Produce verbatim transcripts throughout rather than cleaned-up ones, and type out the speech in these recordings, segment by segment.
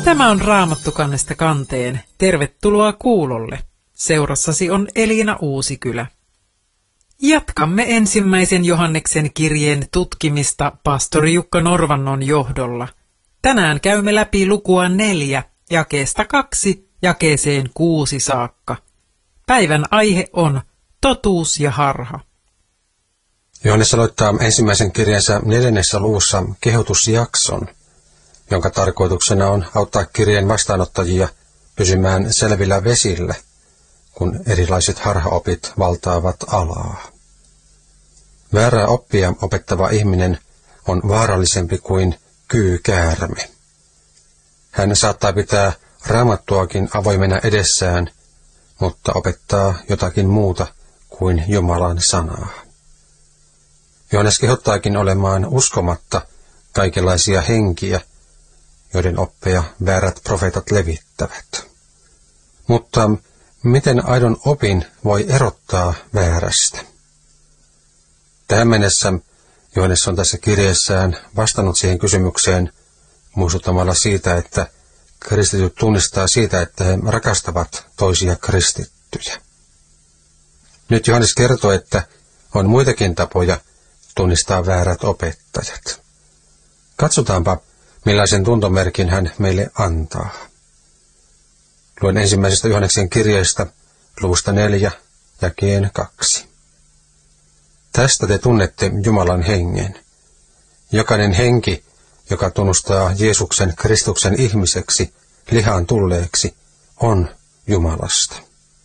Tämä on Raamattu kannesta kanteen. Tervetuloa kuulolle. Seurassasi on Elina Uusikylä. Jatkamme ensimmäisen Johanneksen kirjeen tutkimista pastori Jukka Norvannon johdolla. Tänään käymme läpi lukua neljä, jakeesta kaksi, jakeeseen kuusi saakka. Päivän aihe on totuus ja harha. Johannes aloittaa ensimmäisen kirjansa neljännessä luvussa kehotusjakson, jonka tarkoituksena on auttaa kirjeen vastaanottajia pysymään selvillä vesillä, kun erilaiset harhaopit valtaavat alaa. Väärää oppia opettava ihminen on vaarallisempi kuin kyykäärme. Hän saattaa pitää Raamattuakin avoimena edessään, mutta opettaa jotakin muuta kuin Jumalan sanaa. Johannes kehottaakin olemaan uskomatta kaikenlaisia henkiä, joiden oppeja väärät profeetat levittävät. Mutta miten aidon opin voi erottaa väärästä? Tähän mennessä Johannes on tässä kirjeessään vastannut siihen kysymykseen muistuttamalla siitä, että kristityt tunnistaa siitä, että he rakastavat toisia kristittyjä. Nyt Johannes kertoo, että on muitakin tapoja tunnistaa väärät opettajat. Katsotaanpa, millaisen tuntomerkin hän meille antaa. Luen ensimmäisestä Johanneksen kirjeestä, luvusta neljä, jakeen kaksi. Tästä te tunnette Jumalan hengen. Jokainen henki, joka tunnustaa Jeesuksen Kristuksen ihmiseksi, lihaan tulleeksi, on Jumalasta.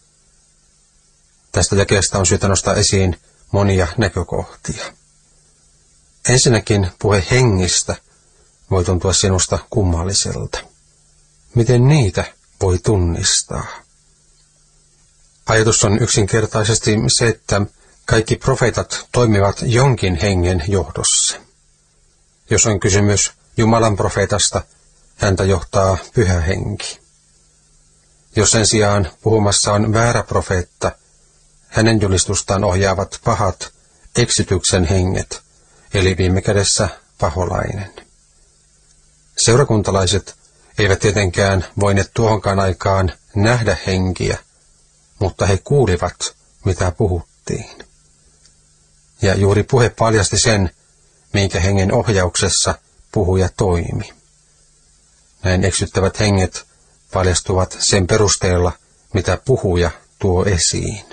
Tästä jakeesta on syytä nostaa esiin monia näkökohtia. Ensinnäkin puhe hengistä voi tuntua sinusta kummalliselta. Miten niitä voi tunnistaa? Ajatus on yksinkertaisesti se, että kaikki profeetat toimivat jonkin hengen johdossa. Jos on kysymys Jumalan profeetasta, häntä johtaa pyhä henki. Jos sen sijaan puhumassa on väärä profeetta, hänen julistustaan ohjaavat pahat eksytyksen henget, eli viime kädessä paholainen. Seurakuntalaiset eivät tietenkään voineet tuohonkaan aikaan nähdä henkiä, mutta he kuulivat, mitä puhuttiin. Ja juuri puhe paljasti sen, minkä hengen ohjauksessa puhuja toimi. Näin eksyttävät henget paljastuvat sen perusteella, mitä puhuja tuo esiin.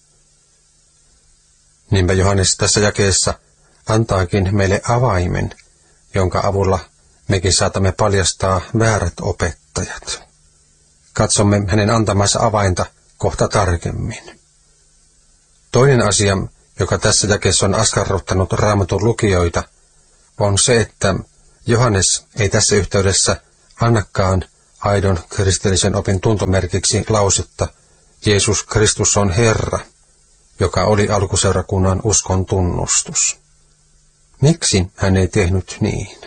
Niinpä Johannes tässä jakeessa antaakin meille avaimen, jonka avulla mekin saatamme paljastaa väärät opettajat. Katsomme hänen antamansa avainta kohta tarkemmin. Toinen asia, joka tässä jakeessa on askarruttanut Raamatun lukijoita, on se, että Johannes ei tässä yhteydessä annakaan aidon kristillisen opin tuntomerkiksi lausetta Jeesus Kristus on Herra, joka oli alkuseurakunnan uskon tunnustus. Miksi hän ei tehnyt niin?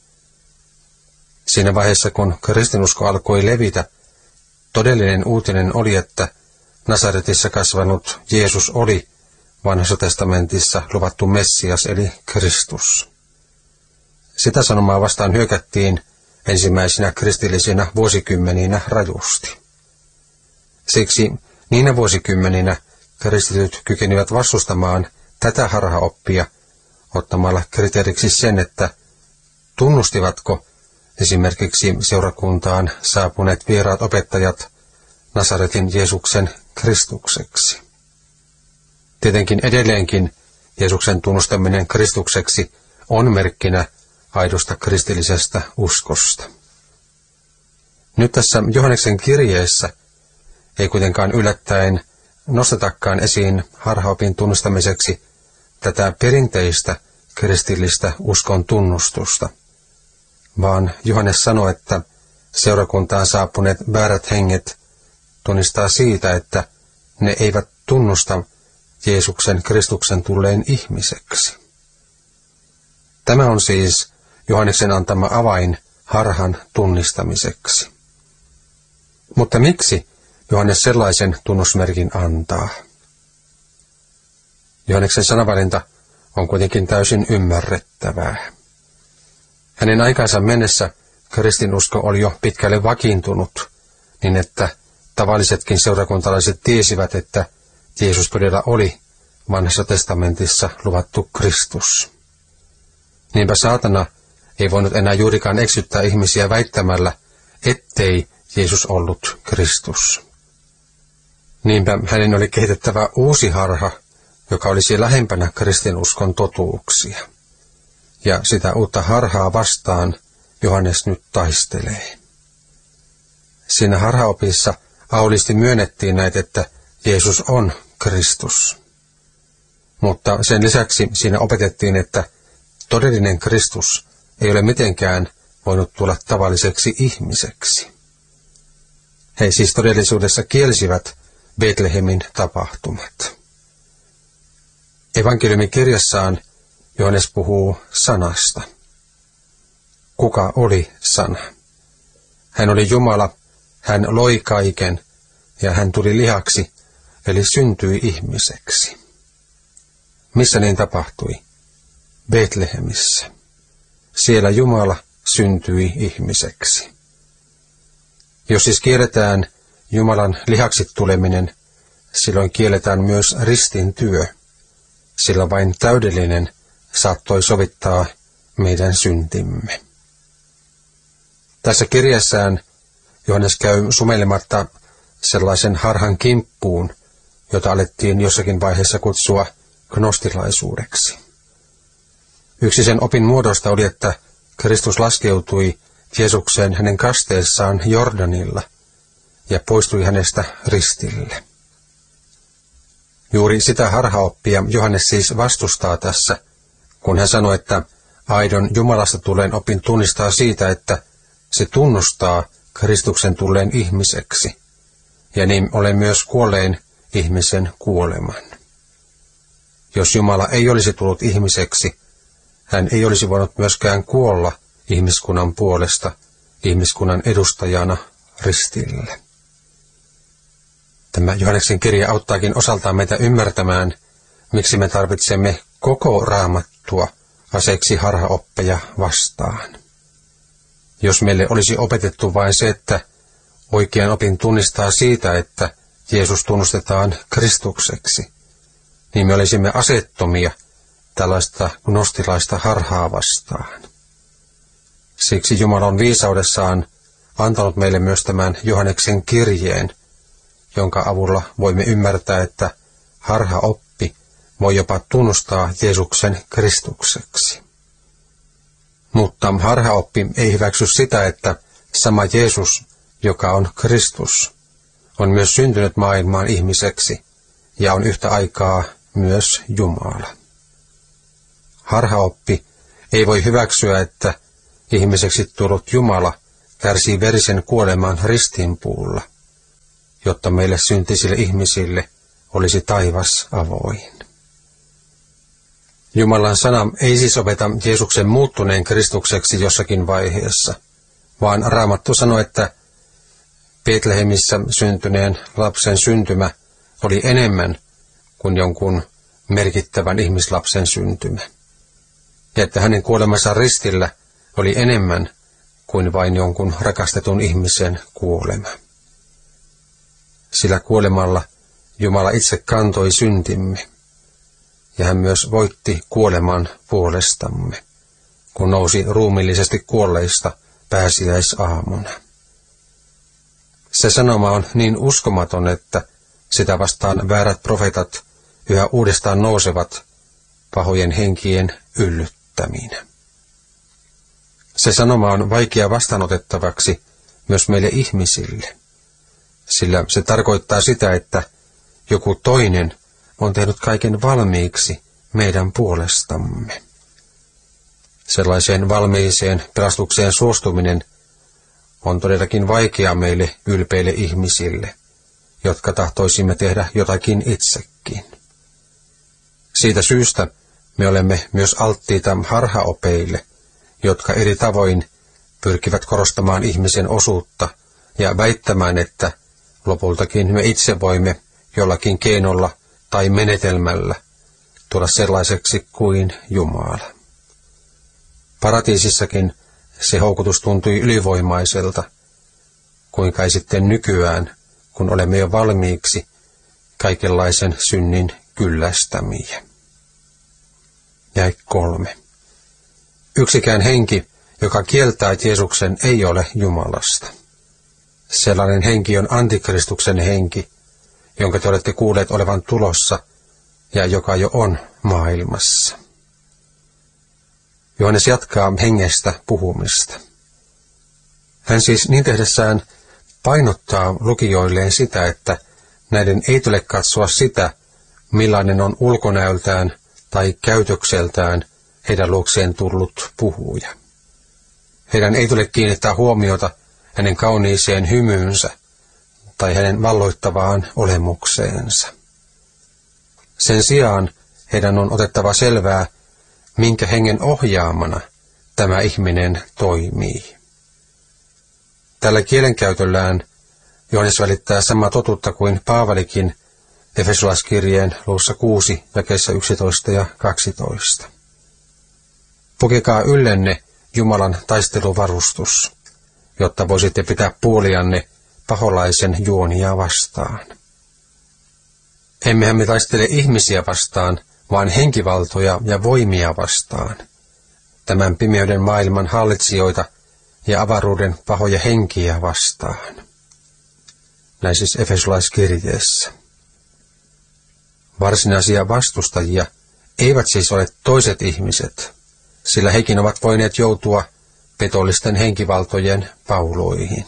Siinä vaiheessa, kun kristinusko alkoi levitä, todellinen uutinen oli, että Nasaretissa kasvanut Jeesus oli Vanhassa testamentissa luvattu Messias eli Kristus. Sitä sanomaa vastaan hyökättiin ensimmäisinä kristillisinä vuosikymmeninä rajusti. Siksi niinä vuosikymmeninä kristityt kykenivät vastustamaan tätä harhaoppia ottamalla kriteeriksi sen, että tunnustivatko esimerkiksi seurakuntaan saapuneet vieraat opettajat Nasaretin Jeesuksen Kristukseksi. Tietenkin edelleenkin Jeesuksen tunnustaminen Kristukseksi on merkkinä aidosta kristillisestä uskosta. Nyt tässä Johanneksen kirjeessä ei kuitenkaan yllättäen nostetakaan esiin harhaopin tunnustamiseksi tätä perinteistä kristillistä uskon tunnustusta, vaan Johannes sanoo, että seurakuntaan saapuneet väärät henget tunnistaa siitä, että ne eivät tunnusta Jeesuksen Kristuksen tulleen ihmiseksi. Tämä on siis Johanneksen antama avain harhan tunnistamiseksi. Mutta miksi Johannes sellaisen tunnusmerkin antaa? Johanneksen sanavalinta on kuitenkin täysin ymmärrettävää. Hänen aikansa mennessä kristinusko oli jo pitkälle vakiintunut, niin että tavallisetkin seurakuntalaiset tiesivät, että Jeesus todella oli Vanhassa testamentissa luvattu Kristus. Niinpä saatana ei voinut enää juurikaan eksyttää ihmisiä väittämällä, ettei Jeesus ollut Kristus. Niinpä hänen oli kehitettävä uusi harha, joka olisi lähempänä kristinuskon totuuksia. Ja sitä uutta harhaa vastaan Johannes nyt taistelee. Siinä harhaopissa auliisti myönnettiin näitä, että Jeesus on Kristus. Mutta sen lisäksi siinä opetettiin, että todellinen Kristus ei ole mitenkään voinut tulla tavalliseksi ihmiseksi. He siis todellisuudessa kielsivät Betlehemin tapahtumat. Evankeliumin kirjassaan Johannes puhuu sanasta. Kuka oli sana? Hän oli Jumala, hän loi kaiken ja hän tuli lihaksi, eli syntyi ihmiseksi. Missä niin tapahtui? Betlehemissä. Siellä Jumala syntyi ihmiseksi. Jos siis kielletään Jumalan lihaksi tuleminen, silloin kielletään myös ristin työ, sillä vain täydellinen saattoi sovittaa meidän syntimme. Tässä kirjassaan Johannes käy sumeilematta sellaisen harhan kimppuun, jota alettiin jossakin vaiheessa kutsua gnostilaisuudeksi. Yksi sen opin muodosta oli, että Kristus laskeutui Jeesukseen hänen kasteessaan Jordanilla ja poistui hänestä ristille. Juuri sitä harhaoppia Johannes siis vastustaa tässä, kun hän sanoi, että aidon Jumalasta tulleen opin tunnistaa siitä, että se tunnustaa Kristuksen tulleen ihmiseksi, ja niin olen myös kuolleen ihmisen kuoleman. Jos Jumala ei olisi tullut ihmiseksi, hän ei olisi voinut myöskään kuolla ihmiskunnan puolesta, ihmiskunnan edustajana ristille. Tämä Johanneksen kirja auttaakin osaltaan meitä ymmärtämään, miksi me tarvitsemme koko Raamattua aseeksi harhaoppeja vastaan. Jos meille olisi opetettu vain se, että oikean opin tunnistaa siitä, että Jeesus tunnustetaan Kristukseksi, niin me olisimme aseettomia tällaista gnostilaista harhaa vastaan. Siksi Jumala on viisaudessaan antanut meille myös tämän Johanneksen kirjeen, jonka avulla voimme ymmärtää, että harhaoppi voi jopa tunnustaa Jeesuksen Kristukseksi. Mutta harhaoppi ei hyväksy sitä, että sama Jeesus, joka on Kristus, on myös syntynyt maailmaan ihmiseksi ja on yhtä aikaa myös Jumala. Harhaoppi ei voi hyväksyä, että ihmiseksi tullut Jumala kärsii verisen kuoleman ristinpuulla, jotta meille syntisille ihmisille olisi taivas avoin. Jumalan sana ei siis opeta Jeesuksen muuttuneen Kristukseksi jossakin vaiheessa, vaan Raamattu sanoo, että Betlehemissä syntyneen lapsen syntymä oli enemmän kuin jonkun merkittävän ihmislapsen syntymä, ja että hänen kuolemansa ristillä oli enemmän kuin vain jonkun rakastetun ihmisen kuolema. Sillä kuolemalla Jumala itse kantoi syntimme, ja hän myös voitti kuoleman puolestamme, kun nousi ruumiillisesti kuolleista pääsiäisaamuna. Se sanoma on niin uskomaton, että sitä vastaan väärät profeetat yhä uudestaan nousevat pahojen henkien yllyttäminä. Se sanoma on vaikea vastaanotettavaksi myös meille ihmisille, sillä se tarkoittaa sitä, että joku toinen on tehnyt kaiken valmiiksi meidän puolestamme. Sellaiseen valmiiseen pelastukseen suostuminen on todellakin vaikea meille ylpeille ihmisille, jotka tahtoisimme tehdä jotakin itsekin. Siitä syystä me olemme myös alttiita harhaopeille, jotka eri tavoin pyrkivät korostamaan ihmisen osuutta ja väittämään, että lopultakin me itse voimme jollakin keinolla tai menetelmällä tulla sellaiseksi kuin Jumala. Paratiisissakin se houkutus tuntui ylivoimaiselta, kuinka ei sitten nykyään, kun olemme jo valmiiksi kaikenlaisen synnin kyllästämiä. Jäi kolme. Yksikään henki, joka kieltää Jeesuksen, ei ole Jumalasta. Sellainen henki on antikristuksen henki, jonka te olette kuulleet olevan tulossa ja joka jo on maailmassa. Johannes jatkaa hengestä puhumista. Hän siis niin tehdessään painottaa lukijoilleen sitä, että näiden ei tule katsoa sitä, millainen on ulkonäöltään tai käytökseltään heidän luokseen tullut puhuja. Heidän ei tule kiinnittää huomiota hänen kauniiseen hymyynsä tai hänen valloittavaan olemukseensa. Sen sijaan heidän on otettava selvää, minkä hengen ohjaamana tämä ihminen toimii. Tällä kielenkäytöllään Johannes välittää samaa totuutta kuin Paavalikin Efesolaiskirjeen luvussa kuusi, jakeissa yksitoista ja kaksitoista. Pukekaa yllenne Jumalan taisteluvarustus, jotta voisitte pitää puolianne paholaisen juonia vastaan. Emmehän me taistele ihmisiä vastaan, vaan henkivaltoja ja voimia vastaan, tämän pimeyden maailman hallitsijoita ja avaruuden pahoja henkiä vastaan. Näin siis Efesolaiskirjeessä. Varsinaisia vastustajia eivät siis ole toiset ihmiset, sillä hekin ovat voineet joutua petollisten henkivaltojen pauloihin.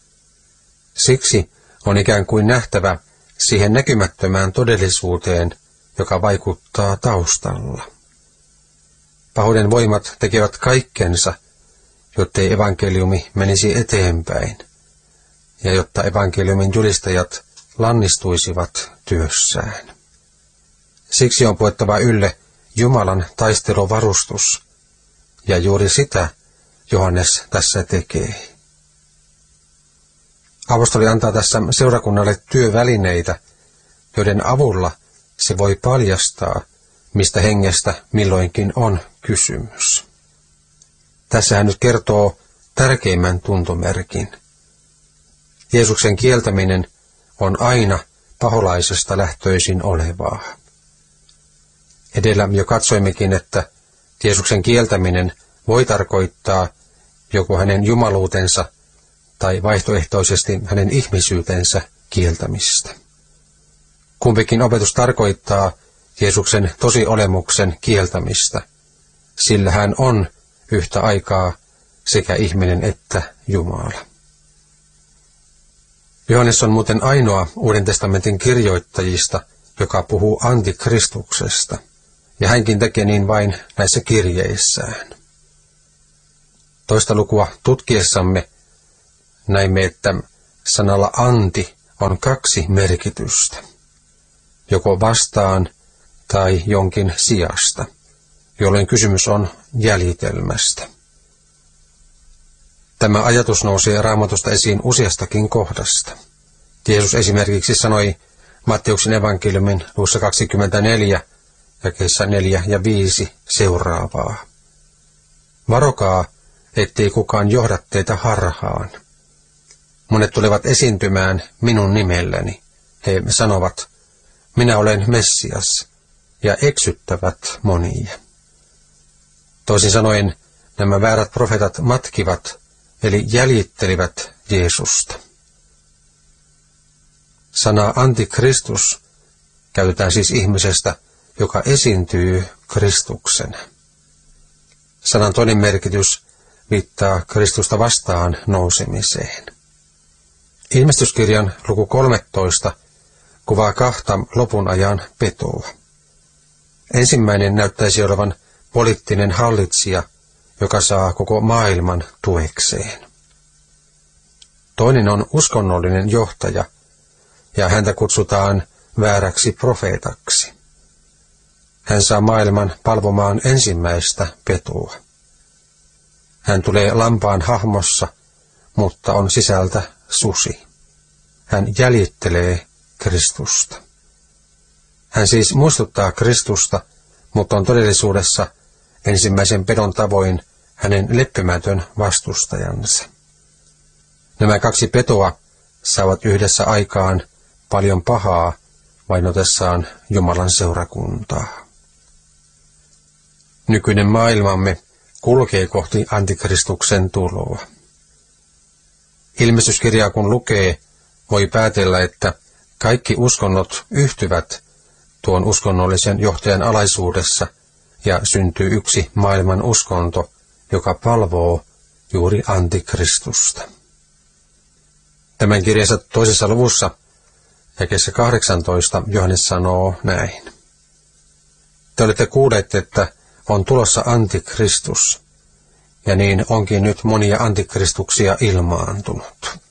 Siksi on ikään kuin nähtävä siihen näkymättömään todellisuuteen, joka vaikuttaa taustalla. Pahuuden voimat tekevät kaikkensa, jottei evankeliumi menisi eteenpäin, ja jotta evankeliumin julistajat lannistuisivat työssään. Siksi on puettava ylle Jumalan taisteluvarustus, ja juuri sitä Johannes tässä tekee. Apostoli antaa tässä seurakunnalle työvälineitä, joiden avulla se voi paljastaa, mistä hengestä milloinkin on kysymys. Tässä hän nyt kertoo tärkeimmän tuntomerkin. Jeesuksen kieltäminen on aina paholaisesta lähtöisin olevaa. Edellä jo katsoimmekin, että Jeesuksen kieltäminen voi tarkoittaa joko hänen jumaluutensa tai vaihtoehtoisesti hänen ihmisyytensä kieltämistä. Kumpikin opetus tarkoittaa Jeesuksen tosiolemuksen kieltämistä, sillä hän on yhtä aikaa sekä ihminen että Jumala. Johannes on muuten ainoa Uuden testamentin kirjoittajista, joka puhuu antikristuksesta, ja hänkin tekee niin vain näissä kirjeissään. Toista lukua tutkiessamme näimme, että sanalla anti on kaksi merkitystä, joko vastaan tai jonkin sijasta, jolloin kysymys on jäljitelmästä. Tämä ajatus nousee Raamatusta esiin useastakin kohdasta. Jeesus esimerkiksi sanoi Matteuksen evankeliumin luvussa kaksikymmentäneljä, jakeissa neljä ja viisi seuraavaa. Varokaa, ettei kukaan johda teitä harhaan. Monet tulevat esiintymään minun nimelläni. He sanovat, minä olen Messias, ja eksyttävät monia. Toisin sanoen, nämä väärät profeetat matkivat, eli jäljittelivät Jeesusta. Sanaa antikristus käytetään siis ihmisestä, joka esiintyy Kristuksena. Sanan toinen merkitys viittaa Kristusta vastaan nousemiseen. Ilmestyskirjan luku kolmetoista kuvaa kahta lopun ajan petoa. Ensimmäinen näyttäisi olevan poliittinen hallitsija, joka saa koko maailman tuekseen. Toinen on uskonnollinen johtaja, ja häntä kutsutaan vääräksi profeetaksi. Hän saa maailman palvomaan ensimmäistä petoa. Hän tulee lampaan hahmossa, mutta on sisältä susi. Hän jäljittelee Kristusta. Hän siis muistuttaa Kristusta, mutta on todellisuudessa ensimmäisen pedon tavoin hänen leppimätön vastustajansa. Nämä kaksi petoa saavat yhdessä aikaan paljon pahaa vainotessaan Jumalan seurakuntaa. Nykyinen maailmamme kulkee kohti antikristuksen tuloa. Ilmestyskirjaa kun lukee, voi päätellä, että kaikki uskonnot yhtyvät tuon uskonnollisen johtajan alaisuudessa ja syntyy yksi maailman uskonto, joka palvoo juuri antikristusta. Tämän kirjansa toisessa luvussa jakeessa kahdeksantoista Johannes sanoo näin. Te olette kuulleet, että on tulossa antikristus, ja niin onkin nyt monia antikristuksia ilmaantunut.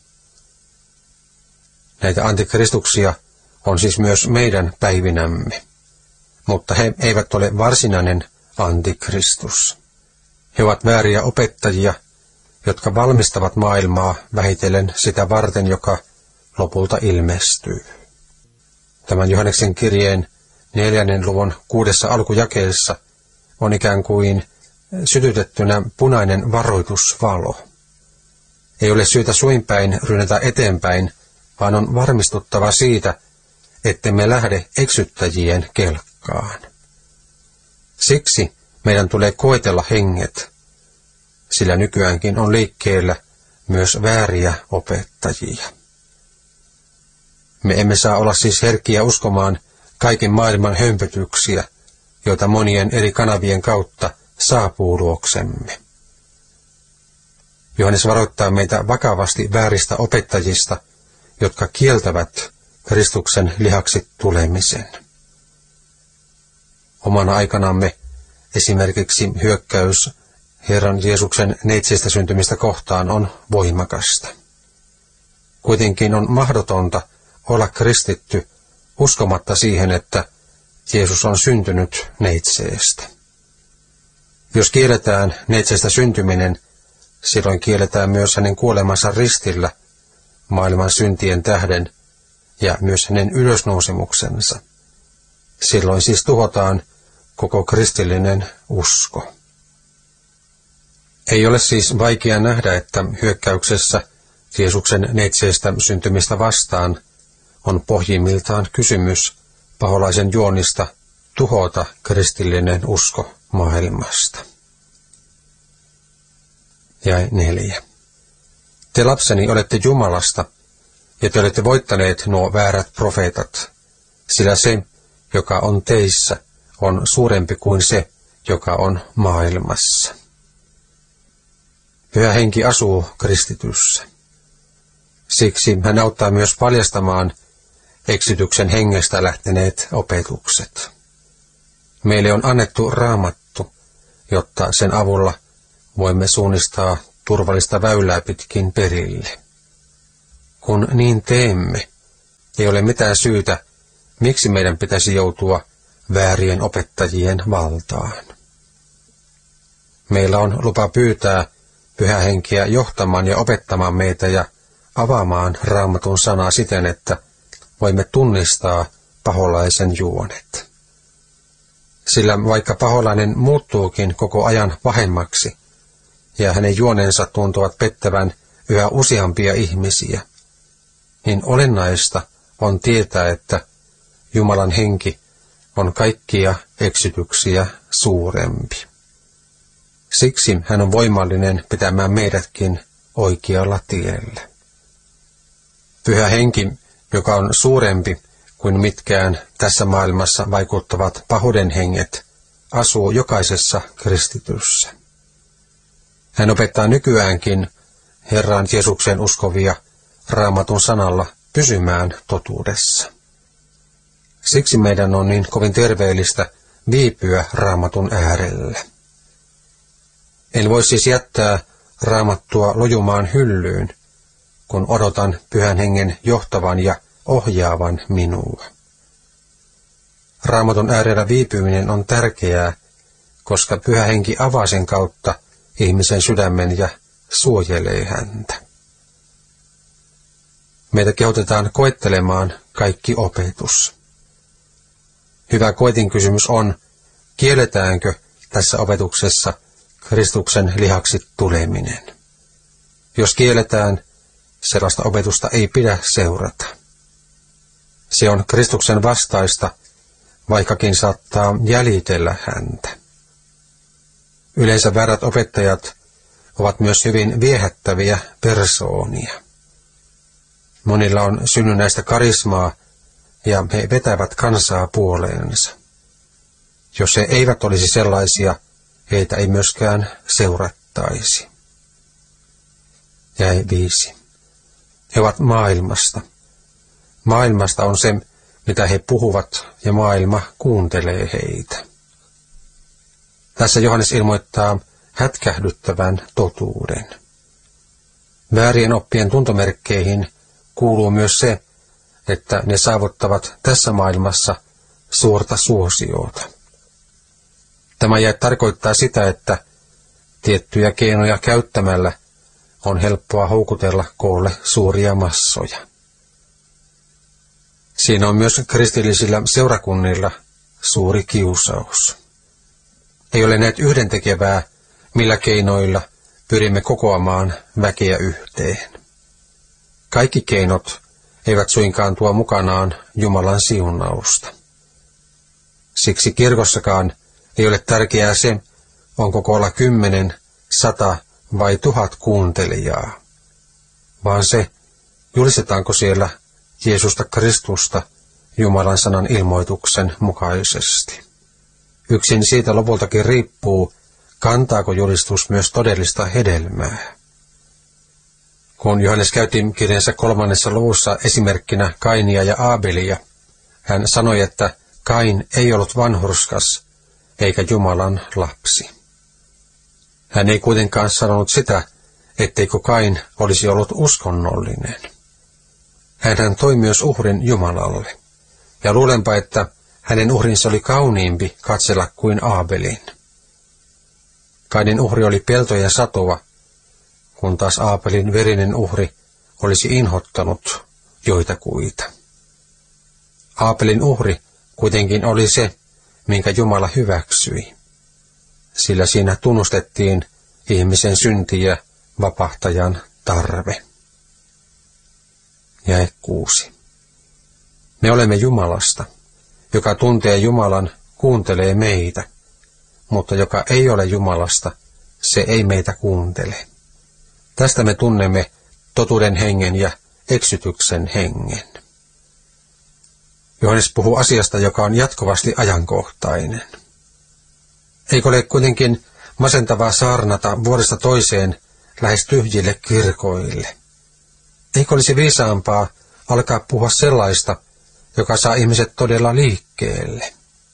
Näitä antikristuksia on siis myös meidän päivinämme, mutta he eivät ole varsinainen antikristus. He ovat vääriä opettajia, jotka valmistavat maailmaa vähitellen sitä varten, joka lopulta ilmestyy. Tämän Johanneksen kirjeen neljännen luvun kuudessa alkujakeessa on ikään kuin sytytettynä punainen varoitusvalo. Ei ole syytä suinpäin rynnätä eteenpäin, vaan on varmistuttava siitä, ettemme lähde eksyttäjien kelkkaan. Siksi meidän tulee koetella henget, sillä nykyäänkin on liikkeellä myös vääriä opettajia. Me emme saa olla siis herkkiä uskomaan kaiken maailman hömpötyksiä, joita monien eri kanavien kautta saapuu luoksemme. Johannes varoittaa meitä vakavasti vääristä opettajista, jotka kieltävät Kristuksen lihaksi tulemisen. Omana aikanamme esimerkiksi hyökkäys Herran Jeesuksen neitsestä syntymistä kohtaan on voimakasta. Kuitenkin on mahdotonta olla kristitty uskomatta siihen, että Jeesus on syntynyt neitseestä. Jos kielletään neitseestä syntyminen, silloin kielletään myös hänen kuolemansa ristillä maailman syntien tähden ja myös hänen ylösnousemuksensa. Silloin siis tuhotaan koko kristillinen usko. Ei ole siis vaikea nähdä, että hyökkäyksessä Jeesuksen neitseestä syntymistä vastaan on pohjimmiltaan kysymys paholaisen juonista tuhota kristillinen usko maailmasta. Ja neljä. Te lapseni olette Jumalasta, ja te olette voittaneet nuo väärät profeetat, sillä se, joka on teissä, on suurempi kuin se, joka on maailmassa. Pyhä Henki asuu kristityssä. Siksi hän auttaa myös paljastamaan eksityksen hengestä lähteneet opetukset. Meille on annettu Raamattu, jotta sen avulla voimme suunnistaa turvallista väylää pitkin perille. Kun niin teemme, ei ole mitään syytä, miksi meidän pitäisi joutua väärien opettajien valtaan. Meillä on lupa pyytää Pyhä Henkeä johtamaan ja opettamaan meitä ja avaamaan Raamatun sanaa siten, että voimme tunnistaa paholaisen juonet. Sillä vaikka paholainen muuttuukin koko ajan pahemmaksi, ja hänen juonensa tuntuvat pettävän yhä useampia ihmisiä, niin olennaista on tietää, että Jumalan henki on kaikkia eksytyksiä suurempi. Siksi hän on voimallinen pitämään meidätkin oikealla tiellä. Pyhä Henki, joka on suurempi kuin mitkään tässä maailmassa vaikuttavat pahuuden henget, asuu jokaisessa kristityssä. Hän opettaa nykyäänkin Herran Jeesuksen uskovia Raamatun sanalla pysymään totuudessa. Siksi meidän on niin kovin terveellistä viipyä Raamatun äärellä. En voi siis jättää Raamattua lojumaan hyllyyn, kun odotan Pyhän Hengen johtavan ja ohjaavan minua. Raamatun äärellä viipyminen on tärkeää, koska Pyhä Henki avaa sen kautta ihmisen sydämen ja suojelee häntä. Meitä kehotetaan koettelemaan kaikki opetus. Hyvä koetinkysymys on, kielletäänkö tässä opetuksessa Kristuksen lihaksi tuleminen. Jos kielletään, sellaista opetusta ei pidä seurata. Se on Kristuksen vastaista, vaikkakin saattaa jäljitellä häntä. Yleensä väärät opettajat ovat myös hyvin viehättäviä persoonia. Monilla on synnynnäistä karismaa, ja he vetävät kansaa puoleensa. Jos he eivät olisi sellaisia, heitä ei myöskään seurattaisi. Jäi viisi. He ovat maailmasta. Maailmasta on se, mitä he puhuvat, ja maailma kuuntelee heitä. Tässä Johannes ilmoittaa hätkähdyttävän totuuden. Väärien oppien tuntomerkkeihin kuuluu myös se, että ne saavuttavat tässä maailmassa suurta suosiota. Tämä jäi tarkoittaa sitä, että tiettyjä keinoja käyttämällä on helppoa houkutella koolle suuria massoja. Siinä on myös kristillisillä seurakunnilla suuri kiusaus. Ei ole näet yhdentekevää, millä keinoilla pyrimme kokoamaan väkeä yhteen. Kaikki keinot eivät suinkaan tuo mukanaan Jumalan siunausta. Siksi kirkossakaan ei ole tärkeää se, onko koolla kymmenen, sata vai tuhat kuuntelijaa, vaan se, julistetaanko siellä Jeesusta Kristusta Jumalan sanan ilmoituksen mukaisesti. Yksin siitä lopultakin riippuu, kantaako julistus myös todellista hedelmää. Kun Johannes käytti kirjansa kolmannessa luvussa esimerkkinä Kainia ja Aabelia, hän sanoi, että Kain ei ollut vanhurskas eikä Jumalan lapsi. Hän ei kuitenkaan sanonut sitä, etteikö Kain olisi ollut uskonnollinen. Hänhän toi myös uhrin Jumalalle, ja luulenpa, että hänen uhrinsa oli kauniimpi katsella kuin Aabelin. Kainin uhri oli peltojen satoa, kun taas Aabelin verinen uhri olisi inhottanut joitakuita. Aabelin uhri kuitenkin oli se, minkä Jumala hyväksyi, sillä siinä tunnustettiin ihmisen synti ja vapahtajan tarve. Jae kuusi. Me olemme Jumalasta. Joka tuntee Jumalan, kuuntelee meitä, mutta joka ei ole Jumalasta, se ei meitä kuuntele. Tästä me tunnemme totuuden hengen ja eksytyksen hengen. Johannes puhuu asiasta, joka on jatkuvasti ajankohtainen. Eikö ole kuitenkin masentavaa saarnata vuodesta toiseen lähes tyhjille kirkoille? Eikö olisi viisaampaa alkaa puhua sellaista, joka saa ihmiset todella liikkeelle?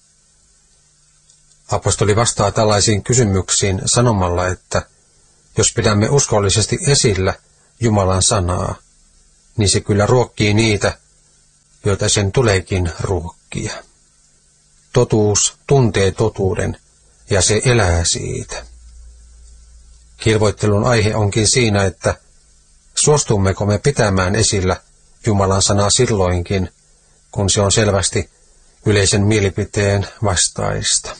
Apostoli vastaa tällaisiin kysymyksiin sanomalla, että jos pidämme uskollisesti esillä Jumalan sanaa, niin se kyllä ruokkii niitä, joita sen tuleekin ruokkia. Totuus tuntee totuuden, ja se elää siitä. Kilvoittelun aihe onkin siinä, että suostummeko me pitämään esillä Jumalan sanaa silloinkin, kun se on selvästi yleisen mielipiteen vastaista.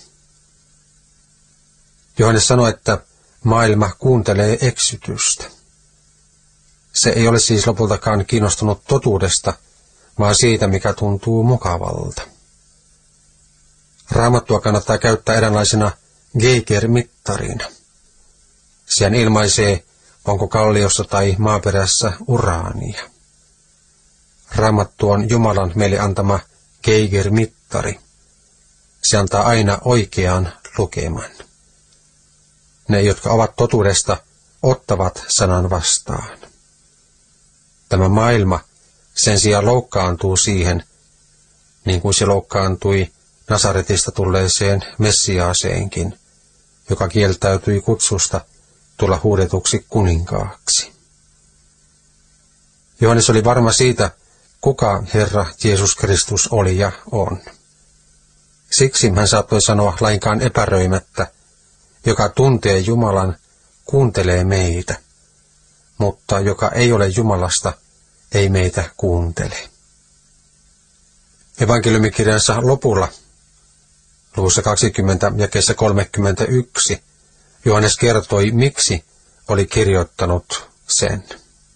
Johannes sanoi, että maailma kuuntelee eksytystä. Se ei ole siis lopultakaan kiinnostunut totuudesta, vaan siitä, mikä tuntuu mukavalta. Raamattua kannattaa käyttää eräänlaisena Geiger-mittarina. Sehän ilmaisee, onko kalliossa tai maaperässä uraania. Raamattu on Jumalan meille antama Geiger-mittari. Se antaa aina oikean lukeman. Ne, jotka ovat totuudesta, ottavat sanan vastaan. Tämä maailma sen sijaan loukkaantuu siihen, niin kuin se loukkaantui Nasaretista tulleeseen Messiaaseenkin, joka kieltäytyi kutsusta tulla huudetuksi kuninkaaksi. Johannes oli varma siitä, kuka Herra Jeesus Kristus oli ja on. Siksi hän saattoi sanoa lainkaan epäröimättä, joka tuntee Jumalan, kuuntelee meitä, mutta joka ei ole Jumalasta, ei meitä kuuntele. Evankeliumikirjansa lopulla, luvussa kaksikymmentä jakeessa kolmekymmentäyksi, Johannes kertoi, miksi oli kirjoittanut sen.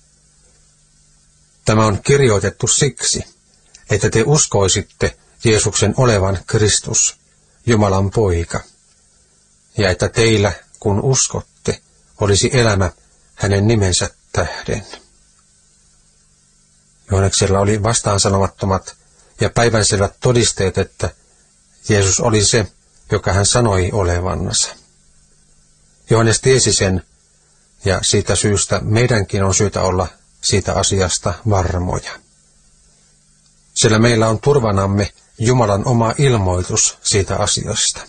Tämä on kirjoitettu siksi, että te uskoisitte Jeesuksen olevan Kristus, Jumalan poika, ja että teillä, kun uskotte, olisi elämä hänen nimensä tähden. Johanneksella oli vastaansanomattomat ja päivänselvät todisteet, että Jeesus oli se, joka hän sanoi olevansa. Johannes tiesi sen, ja siitä syystä meidänkin on syytä olla siitä asiasta varmoja. Sillä meillä on turvanamme Jumalan oma ilmoitus siitä asiasta.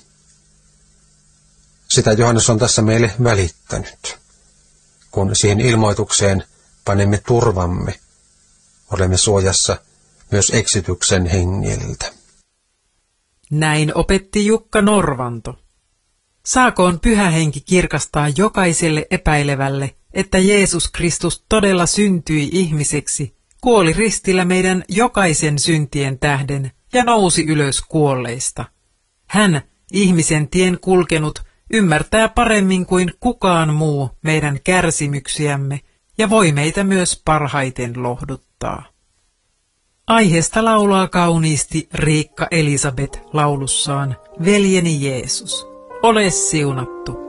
Sitä Johannes on tässä meille välittänyt. Kun siihen ilmoitukseen panemme turvamme, olemme suojassa myös eksityksen hengiltä. Näin opetti Jukka Norvanto. Saakoon Pyhä Henki kirkastaa jokaiselle epäilevälle, että Jeesus Kristus todella syntyi ihmiseksi, kuoli ristillä meidän jokaisen syntien tähden ja nousi ylös kuolleista. Hän, ihmisen tien kulkenut, ymmärtää paremmin kuin kukaan muu meidän kärsimyksiämme ja voi meitä myös parhaiten lohduttaa. Aiheesta laulaa kauniisti Riikka Elisabeth laulussaan Veljeni Jeesus, ole siunattu.